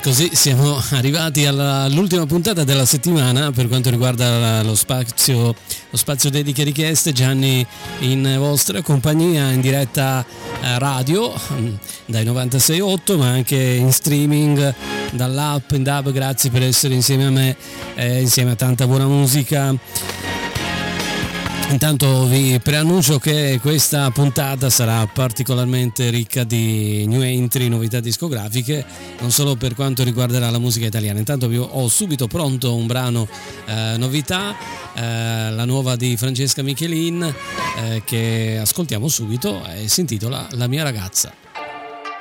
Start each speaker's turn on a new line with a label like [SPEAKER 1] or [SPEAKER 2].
[SPEAKER 1] Così siamo arrivati all'ultima puntata della settimana per quanto riguarda lo spazio dediche e richieste. Gianni in vostra compagnia in diretta radio dai 96.8, ma anche in streaming dall'app in DAB. Grazie per essere insieme a me, insieme a tanta buona musica. Intanto vi preannuncio che questa puntata sarà particolarmente ricca di new entry, novità discografiche, non solo per quanto riguarderà la musica italiana. Intanto vi ho subito pronto un brano novità, la nuova di Francesca Michelin, che ascoltiamo subito, e si intitola La mia ragazza.